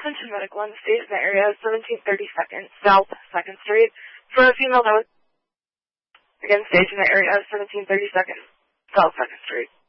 Attention medical on stage in the area of 1732nd South 2nd Street for a female that was again staged in the area of 1732nd South 2nd Street.